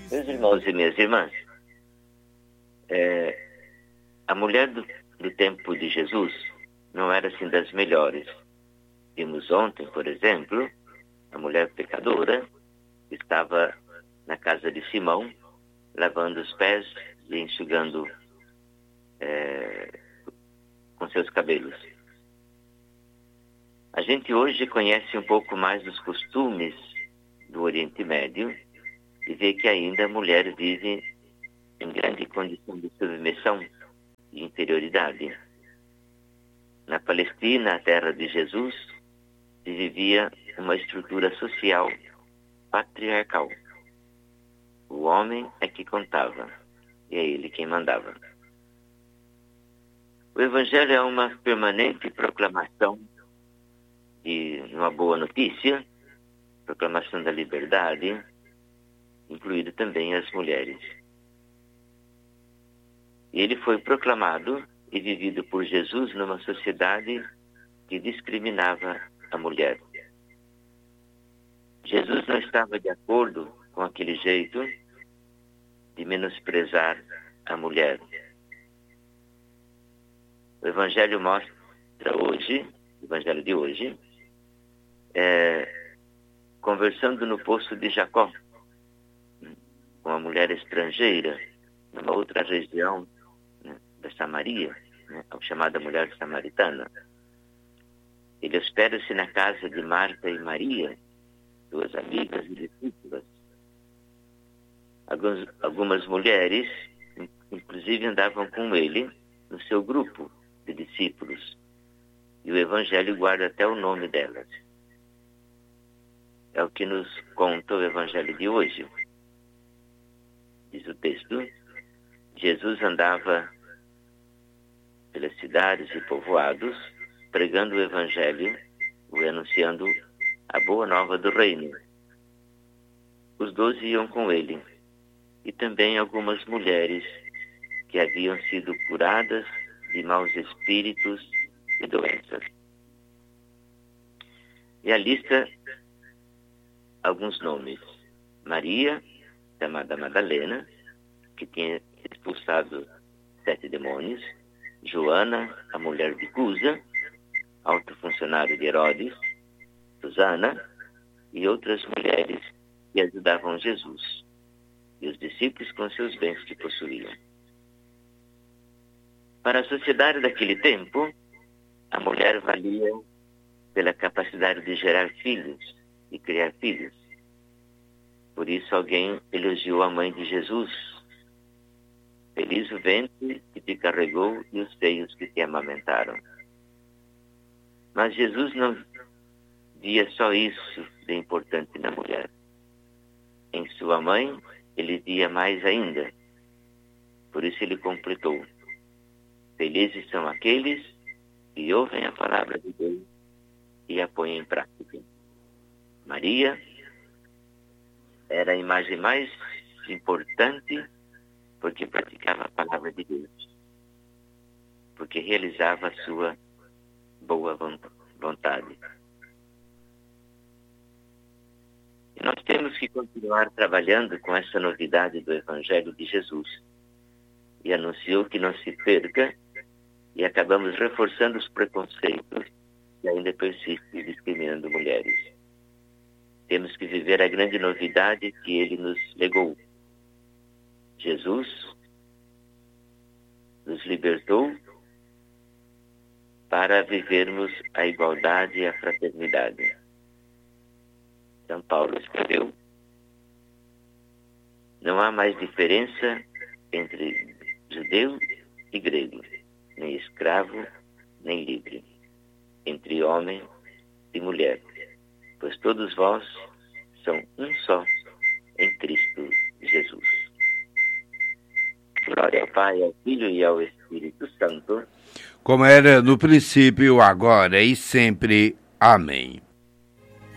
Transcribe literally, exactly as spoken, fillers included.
Meus irmãos e minhas irmãs, é, a mulher do, do tempo de Jesus não era assim das melhores. Vimos ontem, por exemplo, a mulher pecadora estava na casa de Simão, lavando os pés e enxugando é, com seus cabelos. A gente hoje conhece um pouco mais dos costumes do Oriente Médio e vê que ainda a mulher vive em grande condição de submissão e inferioridade. Na Palestina, a terra de Jesus, se vivia uma estrutura social patriarcal. O homem é que contava, e é ele quem mandava. O Evangelho é uma permanente proclamação de uma boa notícia, proclamação da liberdade, incluindo também as mulheres. Ele foi proclamado e vivido por Jesus numa sociedade que discriminava a mulher. Jesus não estava de acordo com aquele jeito de menosprezar a mulher. O Evangelho mostra hoje, o Evangelho de hoje, é, conversando no poço de Jacó, com uma mulher estrangeira, numa outra região, né, da Samaria, né, a chamada mulher samaritana. Ele hospeda-se na casa de Marta e Maria, duas amigas e discípulas. Alguns, algumas mulheres, inclusive, andavam com ele no seu grupo de discípulos. E o Evangelho guarda até o nome delas. É o que nos conta o Evangelho de hoje. Diz o texto: Jesus andava pelas cidades e povoados, pregando o Evangelho e anunciando a boa nova do reino. Os doze iam com ele, e também algumas mulheres que haviam sido curadas de maus espíritos e doenças. E a lista, alguns nomes: Maria, chamada Madalena, que tinha expulsado sete demônios; Joana, a mulher de Cusa, alto funcionário de Herodes; Susana e outras mulheres que ajudavam Jesus e os discípulos com seus bens que possuíam. Para a sociedade daquele tempo, a mulher valia pela capacidade de gerar filhos e criar filhos. Por isso alguém elogiou a mãe de Jesus: feliz o ventre que te carregou e os seios que te amamentaram. Mas Jesus não via só isso de importante na mulher. Em sua mãe, ele via mais ainda. Por isso ele completou: felizes são aqueles que ouvem a palavra de Deus e a põem em prática. Maria era a imagem mais importante porque praticava a palavra de Deus, porque realizava a sua boa vontade. E nós temos que continuar trabalhando com essa novidade do Evangelho de Jesus. E anunciou que não se perca, e acabamos reforçando os preconceitos que ainda persistem discriminando mulheres. Temos que viver a grande novidade que ele nos legou. Jesus nos libertou para vivermos a igualdade e a fraternidade. São Paulo escreveu: não há mais diferença entre judeu e grego, nem escravo, nem livre, entre homem e mulher, pois todos vós são um só em Cristo Jesus. Glória ao Pai, ao Filho e ao Espírito Santo, como era no princípio, agora e sempre. Amém.